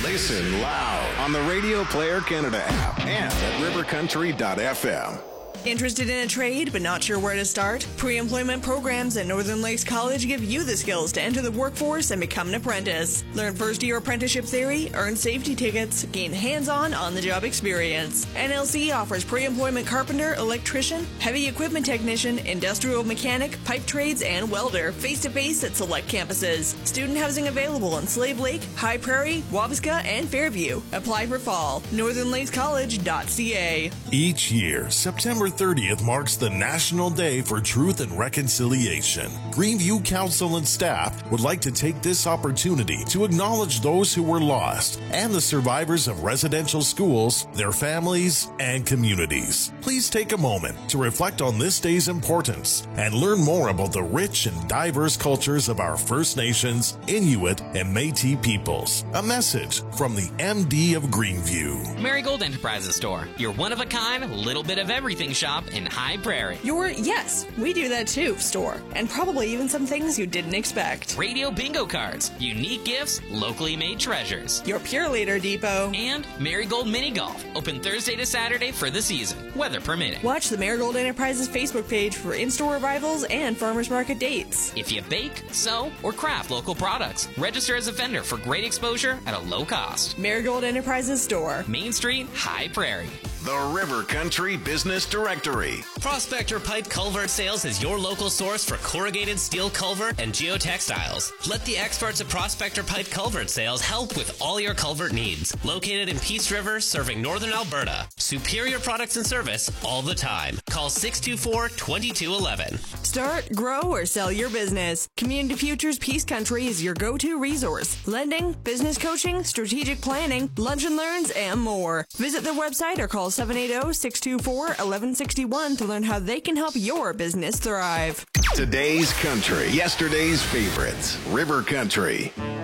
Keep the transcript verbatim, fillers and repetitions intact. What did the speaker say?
Listen loud on the Radio Player Canada app and at river country dot f m. Interested in a trade but not sure where to start? Pre-employment programs at Northern Lakes College give you the skills to enter the workforce and become an apprentice. Learn first-year apprenticeship theory, earn safety tickets, gain hands-on, on-the-job experience. N L C offers pre-employment carpenter, electrician, heavy equipment technician, industrial mechanic, pipe trades, and welder, face-to-face at select campuses. Student housing available in Slave Lake, High Prairie, Wabasca, and Fairview. Apply for fall. northern lakes college dot c a. Each year, September thirtieth marks the National Day for Truth and Reconciliation. Greenview Council and staff would like to take this opportunity to acknowledge those who were lost and the survivors of residential schools, their families, and communities. Please take a moment to reflect on this day's importance and learn more about the rich and diverse cultures of our First Nations, Inuit, and Métis peoples. A message from the M D of Greenview. Marigold Enterprises Store, your one-of-a-kind, little bit of everything shop in High Prairie. Your yes, we do that too, store. And probably even some things you didn't expect. Radio bingo cards, unique gifts, locally made treasures. Your Pure Leader Depot. And Marigold Mini Golf, open Thursday to Saturday for the season, weather permitting. Watch the Marigold Enterprises Facebook page for in-store arrivals and farmers market dates. If you bake, sew, or craft local products, register as a vendor for great exposure at a low cost. Marigold Enterprises Store. Main Street, High Prairie. The River Country Business Directory. Prospector Pipe Culvert Sales is your local source for corrugated steel culvert and geotextiles. Let the experts at Prospector Pipe Culvert Sales help with all your culvert needs. Located in Peace River, serving northern Alberta. Superior products and service all the time. Call six two four, two two one one. Start, grow, or sell your business. Community Futures Peace Country is your go-to resource. Lending, business coaching, strategic planning, lunch and learns, and more. Visit their website or call seven eight zero, six two four, one one six one to learn how they can help your business thrive. Today's country, yesterday's favorites. River Country.